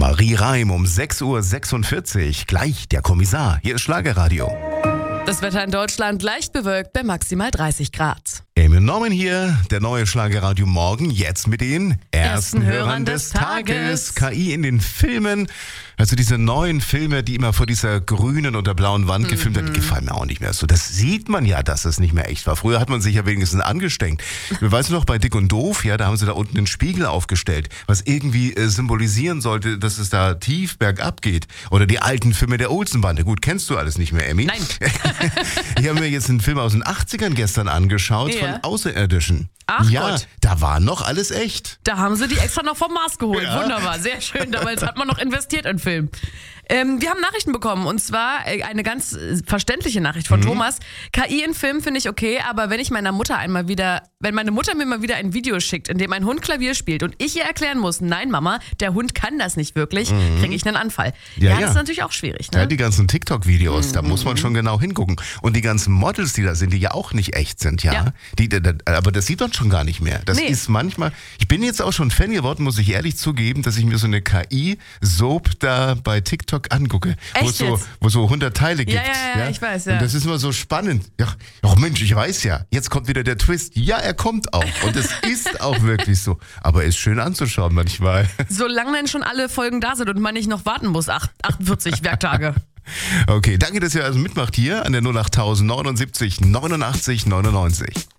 Marie Reim um 6:46 Uhr. Gleich der Kommissar. Hier ist Schlagerradio. Das Wetter in Deutschland leicht bewölkt bei maximal 30 Grad. Eamon Norman hier, der neue Schlagerradio Morgen, jetzt mit den ersten Hörern des Tages. KI in den Filmen. Also diese neuen Filme, die immer vor dieser grünen oder blauen Wand gefilmt werden, die gefallen mir auch nicht mehr so. Das sieht man ja, dass es nicht mehr echt war. Früher hat man sich ja wenigstens angestrengt. Weißt du noch, bei Dick und Doof, ja, da haben sie da unten einen Spiegel aufgestellt, was irgendwie symbolisieren sollte, dass es da tief bergab geht. Oder die alten Filme der Olsenbande. Gut, kennst du alles nicht mehr, Emmy? Nein. Ich habe mir jetzt einen Film aus den 80ern gestern angeschaut, Ja. von Außerirdischen. Ach ja, Gott. da war noch alles echt. Da haben sie die extra noch vom Mars geholt. Ja. Wunderbar, sehr schön. Damals hat man noch investiert in Film. Wir haben Nachrichten bekommen und zwar eine ganz verständliche Nachricht von Thomas. KI in Filmen finde ich okay, aber wenn meine Mutter mir mal wieder ein Video schickt, in dem ein Hund Klavier spielt und ich ihr erklären muss, nein Mama, der Hund kann das nicht wirklich, kriege ich einen Anfall. Ja. Das ist natürlich auch schwierig. Ne? Ja, die ganzen TikTok-Videos, da muss man schon genau hingucken. Und die ganzen Models, die da sind, die ja auch nicht echt sind, ja. Aber das sieht man schon gar nicht mehr. Das ist manchmal, ich bin jetzt auch schon Fan geworden, muss ich ehrlich zugeben, dass ich mir so eine KI-Soap da bei TikTok angucke, wo so 100 Teile gibt. Ja, ich weiß, ja. Und das ist immer so spannend. Ja, ach Mensch, ich weiß ja, jetzt kommt wieder der Twist. Ja, er kommt auch. Und es ist auch wirklich so. Aber er ist schön anzuschauen manchmal. Solange dann schon alle Folgen da sind und man nicht noch warten muss, 48 Werktage. Okay, danke, dass ihr also mitmacht hier an der 08000 79 89 99.